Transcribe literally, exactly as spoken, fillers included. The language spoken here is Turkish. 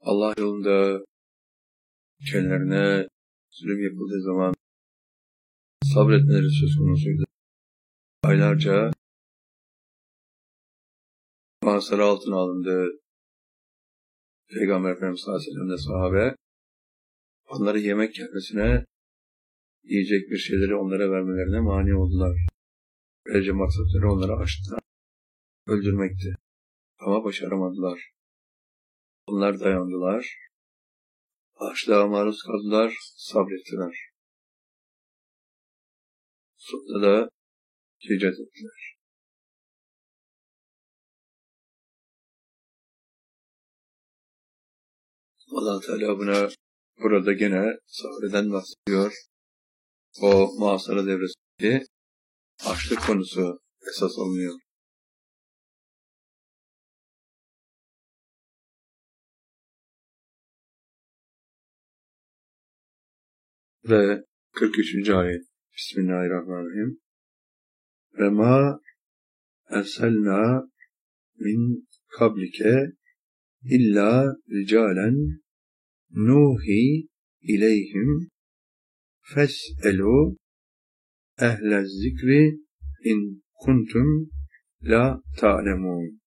Allah yolunda kendilerine zulüm yapıldığı zaman sabretmeleri söz konusuydu. Aylarca muhasara altına alındı. Peygamber Efendimiz sallallahu aleyhi ve sellem'le sahabe, onları yemek gelmesine, yiyecek bir şeyleri onlara vermelerine mani oldular. Böylece maksatları onları açtılar, öldürmekti. Ama başaramadılar. Onlar dayandılar, açlığa maruz kaldılar, sabrettiler. Sonunda da hicret ettiler. Allah Teala buna burada gene sabreden bahsediyor. O muhasara devresindeki açlık konusu esas alınıyor. Ve kırk üçüncü ayet. Bismillahirrahmanirrahim. Ve ma erselna min kablike illa ricalen nuhi ileyhim fes'elu ehle zikri in kuntum la ta'lemun.